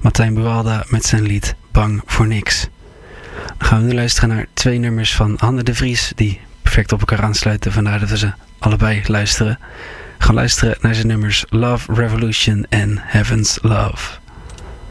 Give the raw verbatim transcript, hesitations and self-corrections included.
Martijn Buwalda met zijn lied Bang voor Niks. Dan gaan we nu luisteren naar twee nummers van Anne de Vries die perfect op elkaar aansluiten. Vandaar dat we ze allebei luisteren. We gaan luisteren naar zijn nummers Love Revolution en Heaven's Love.